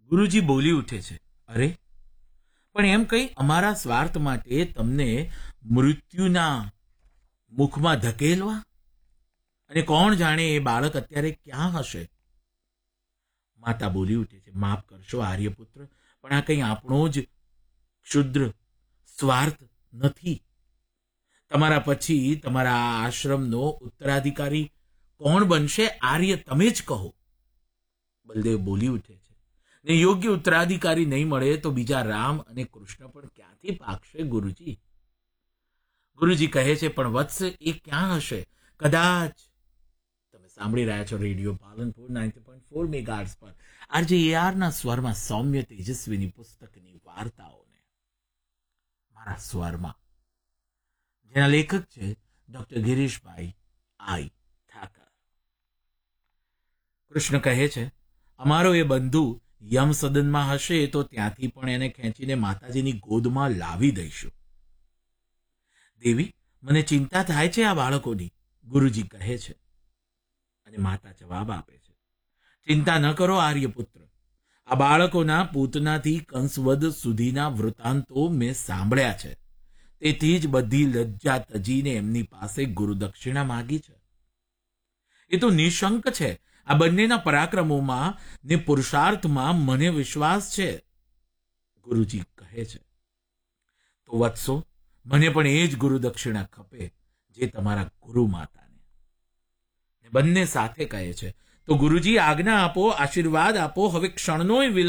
ગુરુજી બોલી ઉઠે છે, અરે પણ એમ કઈ અમારા સ્વાર્થ માટે તમને મૃત્યુના મુખમાં ધકેલવા? અને કોણ જાણે એ બાળક અત્યારે ક્યાં હશે? માતા બોલી ઉઠે છે, માફ કરશો આર્યપુત્ર, પણ આ કંઈ આપણો જ ક્ષુદ્ર સ્વાર્થ નથી. તમારા પછી તમારા આ આશ્રમનો ઉત્તરાધિકારી કોણ બનશે? આર્ય તમે જ કહો. બલદેવ બોલી ઉઠે છે, ને યોગ્ય ઉત્તરાધિકારી નહીં મળે તો બીજા રામ અને કૃષ્ણ પણ ક્યાંથી પાકશે ગુરુજી? ગુરુજી કહે છે, પણ વત્સ એ ક્યાં હશે? કદાચ તમે સાંભળી રહ્યા છો રેડિયો પાલનપુર 90.4 મેગાહર્ટ્ઝ પર આરજે AR ના સ્વરમાં સૌમ્ય તેજસ્વીની પુસ્તકની વાર્તાઓને મારા સ્વરમાં, જેના લેખક છે ડોક્ટર ગિરીશભાઈ આઈ ઠાકર. કૃષ્ણ કહે છે, અમારો એ બંધુ યમ સદનમાં હશે તો ત્યાંથી પણ એને ખેંચીને માતાજીની ગોદમાં લાવી દઈશું. દેવી, મને ચિંતા થાય છે આ બાળકોની, ગુરુજી કહે છે. અને માતા જવાબ આપે છે, ચિંતા ન કરો આર્યપુત્ર, આ બાળકોના પૂતનાથી કંસવદ સુધીના વૃત્તાંતો મેં સાંભળ્યા છે. તેથી જ બધી લજ્જા તજીને એમની પાસે ગુરુદક્ષિણા માગી છે. એ તો નિશંક છે. આ બંનેના પરાક્રમોમાં ને પુરુષાર્થમાં મને વિશ્વાસ છે, ગુરુજી કહે છે. તો વત્સો, મને પણ એ જ ગુરુદક્ષિણા ખપે જે તમારા ગુરુ માતાને. બંને સાથે કહે છે, તો ગુરુજી આજ્ઞા આપો, આશીર્વાદ આપો, હવે ક્ષણનોય વિલંબ